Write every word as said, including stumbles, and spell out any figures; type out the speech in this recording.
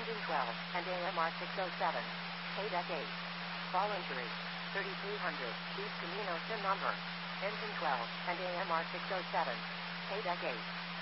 Engine twelve, and A M R six oh seven. K D E C eight. Fall injury. thirty-three hundred, East Camino S I M number. Engine twelve, and A M R six oh seven. K D E C eight.